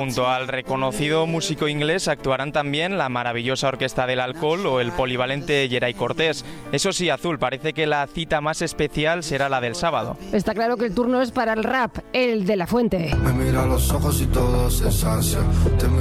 junto al reconocido músico inglés actuarán también la maravillosa Orquesta del Alcohol o el polivalente Geray Cortés. Eso sí, Azul, parece que la cita más especial será la del sábado. Está claro que el turno es para el rap, el de La Fuente. Me mira a los ojos y todo se sacia.